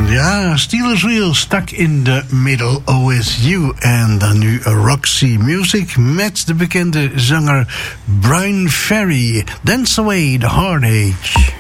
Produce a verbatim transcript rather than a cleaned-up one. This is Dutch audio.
Ja, Steelers Wheel stuck in the middle, O S U. En dan nu Roxy Music met de bekende zanger Brian Ferry. Dance Away the Heartache.